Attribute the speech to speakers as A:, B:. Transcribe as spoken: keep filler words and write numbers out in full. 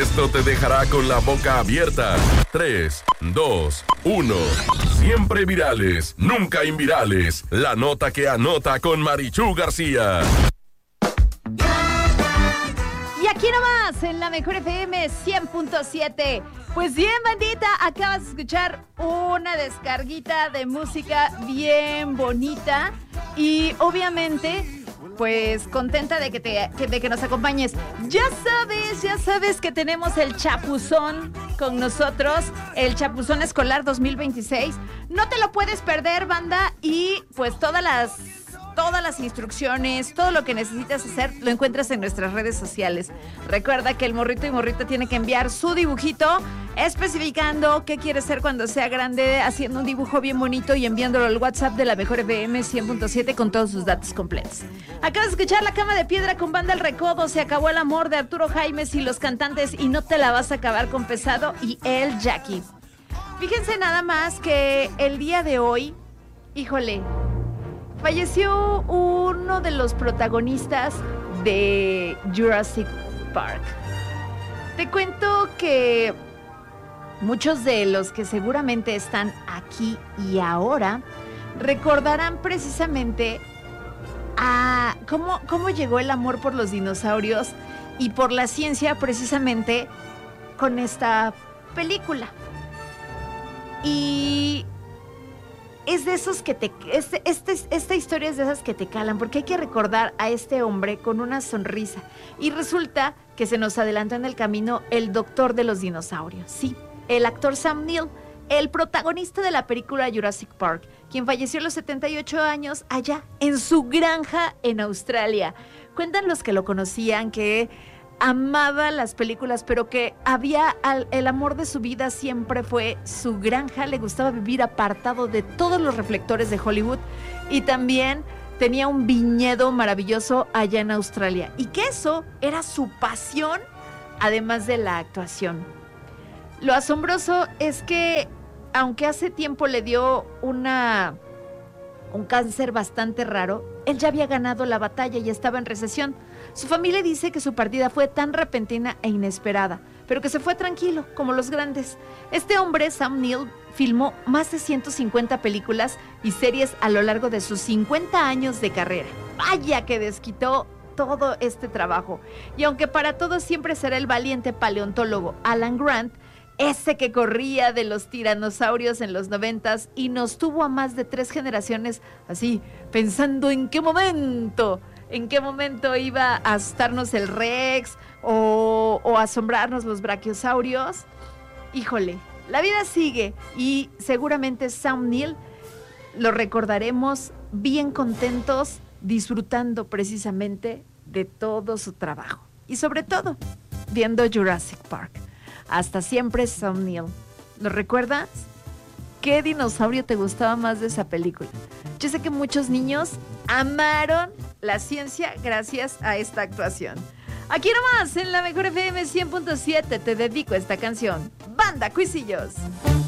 A: Esto te dejará con la boca abierta. tres, dos, uno. Siempre virales, nunca invirales. La nota que anota con Marichú García.
B: Y aquí nomás, en la Mejor F M cien punto siete. Pues bien, bandita, acabas de escuchar una descarguita de música bien bonita. Y obviamente, pues contenta de que, te, de que nos acompañes. Ya sabes, ya sabes que tenemos el Chapuzón con nosotros. El Chapuzón Escolar dos mil veintiséis. No te lo puedes perder, banda. Y pues todas las... Todas las instrucciones, todo lo que necesitas hacer, lo encuentras en nuestras redes sociales. Recuerda que el morrito y morrita tiene que enviar su dibujito, especificando qué quiere ser cuando sea grande, haciendo un dibujo bien bonito y enviándolo al WhatsApp de la Mejor F M cien punto siete con todos sus datos completos. Acabas de escuchar La Cama de Piedra con Banda El Recodo, Se Acabó el Amor de Arturo Jaimes y los cantantes Y No Te La Vas a Acabar con Pesado y El Jackie. Fíjense nada más que el día de hoy, híjole, falleció uno de los protagonistas de Jurassic Park. Te cuento que muchos de los que seguramente están aquí y ahora recordarán precisamente a cómo, cómo llegó el amor por los dinosaurios y por la ciencia precisamente con esta película. Y es de esos que te... Este, este, esta historia es de esas que te calan, porque hay que recordar a este hombre con una sonrisa. Y resulta que se nos adelantó en el camino el doctor de los dinosaurios. Sí, el actor Sam Neill, el protagonista de la película Jurassic Park, quien falleció a los setenta y ocho años allá en su granja en Australia. Cuentan los que lo conocían que amaba las películas, pero que había al, el amor de su vida siempre fue su granja. Le gustaba vivir apartado de todos los reflectores de Hollywood y también tenía un viñedo maravilloso allá en Australia y que eso era su pasión, además de la actuación. Lo asombroso es que aunque hace tiempo le dio una un cáncer bastante raro, él ya había ganado la batalla y estaba en recesión. Su familia dice que su partida fue tan repentina e inesperada, pero que se fue tranquilo, como los grandes. Este hombre, Sam Neill, filmó más de ciento cincuenta películas y series a lo largo de sus cincuenta años de carrera. ¡Vaya que desquitó todo este trabajo! Y aunque para todos siempre será el valiente paleontólogo Alan Grant, ese que corría de los tiranosaurios en los noventas y nos tuvo a más de tres generaciones así, pensando en qué momento... ¿En qué momento iba a asustarnos el Rex o, o asombrarnos los brachiosaurios? Híjole, la vida sigue y seguramente Sam Neill lo recordaremos bien contentos, disfrutando precisamente de todo su trabajo. Y sobre todo, viendo Jurassic Park. Hasta siempre, Sam Neill. ¿Lo recuerdas? ¿Qué dinosaurio te gustaba más de esa película? Yo sé que muchos niños amaron la ciencia gracias a esta actuación. Aquí nomás, en la Mejor F M cien punto siete, te dedico esta canción. Banda Cuisillos.